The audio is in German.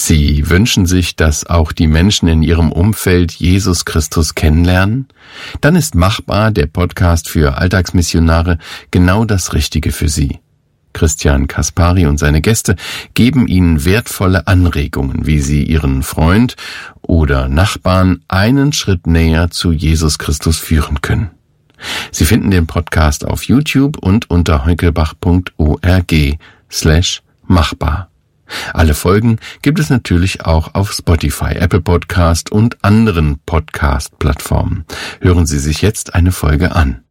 Sie wünschen sich, dass auch die Menschen in Ihrem Umfeld Jesus Christus kennenlernen? Dann ist Machbar, der Podcast für Alltagsmissionare, genau das Richtige für Sie. Christian Kaspari und seine Gäste geben Ihnen wertvolle Anregungen, wie Sie Ihren Freund oder Nachbarn einen Schritt näher zu Jesus Christus führen können. Sie finden den Podcast auf YouTube und unter heukelbach.org/machbar. Alle Folgen gibt es natürlich auch auf Spotify, Apple Podcast und anderen Podcast-Plattformen. Hören Sie sich jetzt eine Folge an.